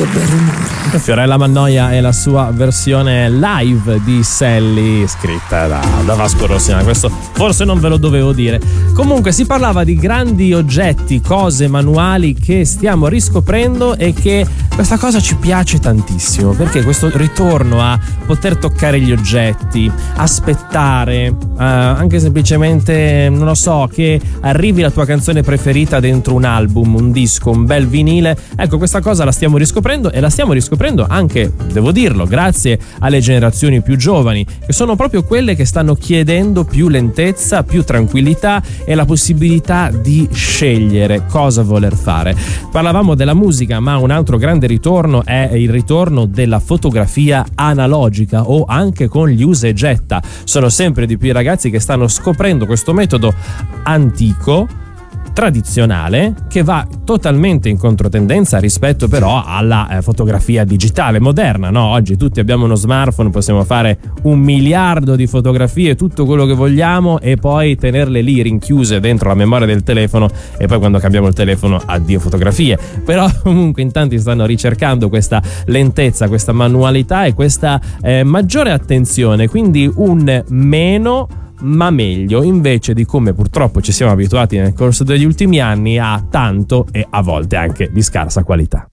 Che bel rumore. Fiorella Mannoia e la sua versione live di Sally, scritta da Vasco Rossi, ma questo forse non ve lo dovevo dire. Comunque si parlava di grandi oggetti, cose manuali che stiamo riscoprendo e che questa cosa ci piace tantissimo, perché questo ritorno a poter toccare gli oggetti, aspettare, anche semplicemente, non lo so, che arrivi la tua canzone preferita dentro un album, un disco, un bel vinile. Ecco, questa cosa la stiamo riscoprendo, e la stiamo riscoprendo anche, devo dirlo, grazie alle generazioni più giovani, che sono proprio quelle che stanno chiedendo più lentezza, più tranquillità e la possibilità di scegliere cosa voler fare. Parlavamo della musica, ma un altro grande ritorno è il ritorno della fotografia analogica, o anche con gli usa e getta. Sono sempre di più i ragazzi che stanno scoprendo questo metodo antico, tradizionale, che va totalmente in controtendenza rispetto però alla fotografia digitale moderna, no? Oggi tutti abbiamo uno smartphone, possiamo fare 1 miliardo di fotografie, tutto quello che vogliamo, e poi tenerle lì rinchiuse dentro la memoria del telefono, e poi quando cambiamo il telefono addio fotografie. Però comunque in tanti stanno ricercando questa lentezza, questa manualità e questa maggiore attenzione, quindi un meno ma meglio, invece di come purtroppo ci siamo abituati nel corso degli ultimi anni a tanto e a volte anche di scarsa qualità.